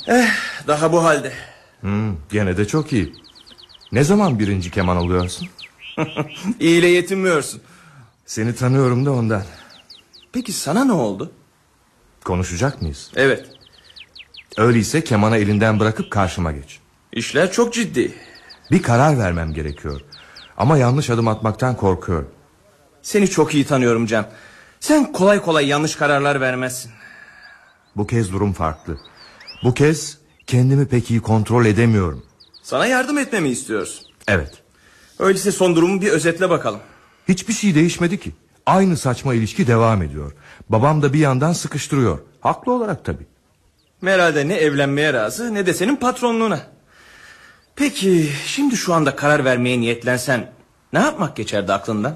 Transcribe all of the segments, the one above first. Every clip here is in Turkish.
Daha bu halde. Gene de çok iyi. Ne zaman birinci keman oluyorsun? İyiyle yetinmiyorsun. Seni tanıyorum da ondan. Peki sana ne oldu? Konuşacak mıyız? Evet. Öyleyse kemanı elinden bırakıp karşıma geç. İşler çok ciddi. Bir karar vermem gerekiyor. Ama yanlış adım atmaktan korkuyorum. Seni çok iyi tanıyorum Cem. Sen kolay kolay yanlış kararlar vermezsin. Bu kez durum farklı. Bu kez kendimi pek iyi kontrol edemiyorum. Sana yardım etmemi istiyorsun. Evet. Öyleyse son durumu bir özetle bakalım. Hiçbir şey değişmedi ki. Aynı saçma ilişki devam ediyor. Babam da bir yandan sıkıştırıyor. Haklı olarak tabii. Meral de ne evlenmeye razı ne de senin patronluğuna. Peki şimdi şu anda karar vermeye niyetlensen ne yapmak geçerdi aklından?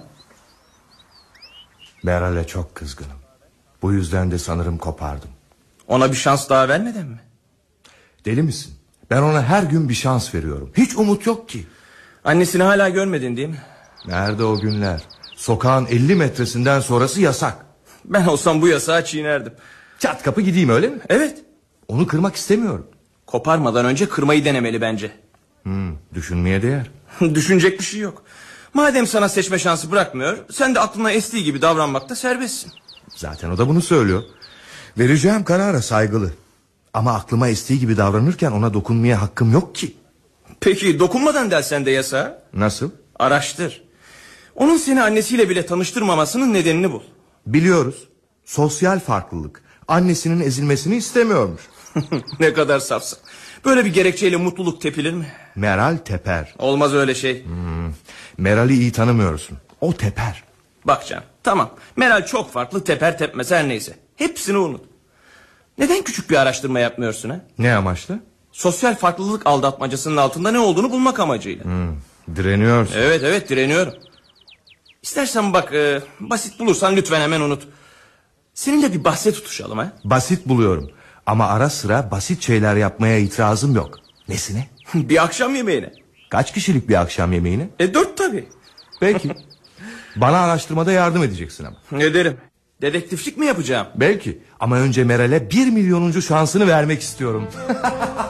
Meral'e çok kızgınım. Bu yüzden de sanırım kopardım. Ona bir şans daha vermeden mi? Deli misin? Ben ona her gün bir şans veriyorum. Hiç umut yok ki. Annesini hala görmedin değil mi? Nerede o günler? Sokağın 50 metresinden sonrası yasak. Ben olsam bu yasağı çiğnerdim. Çat kapı gideyim, öyle mi? Evet. Onu kırmak istemiyorum. Koparmadan önce kırmayı denemeli bence. Düşünmeye değer. Düşünecek bir şey yok. Madem sana seçme şansı bırakmıyor, sen de aklına estiği gibi davranmakta serbestsin. Zaten o da bunu söylüyor. Vereceğim karara saygılı. Ama aklıma estiği gibi davranırken ona dokunmaya hakkım yok ki. Peki dokunmadan dersen de yasağa? Nasıl? Araştır. Onun seni annesiyle bile tanıştırmamasının nedenini bul. Biliyoruz. Sosyal farklılık. Annesinin ezilmesini istemiyormuş. Ne kadar safsın. Böyle bir gerekçeyle mutluluk tepilir mi? Meral teper. Olmaz öyle şey. Meral'i iyi tanımıyorsun. O teper. Bak Can, tamam. Meral çok farklı, teper tepmez her neyse. Hepsini unut. Neden küçük bir araştırma yapmıyorsun ha? Ne amaçla? Sosyal farklılık aldatmacasının altında ne olduğunu bulmak amacıyla. Direniyorsun. Evet direniyorum. İstersen bak basit bulursan lütfen hemen unut. Seninle bir bahse tutuşalım ha. Basit buluyorum. Ama ara sıra basit şeyler yapmaya itirazım yok. Nesine? Bir akşam yemeğine. Kaç kişilik bir akşam yemeğine? 4 tabii. Belki. Bana araştırmada yardım edeceksin ama. Ederim. Dedektiflik mi yapacağım? Belki. Ama önce Meral'e 1 milyonuncu şansını vermek istiyorum.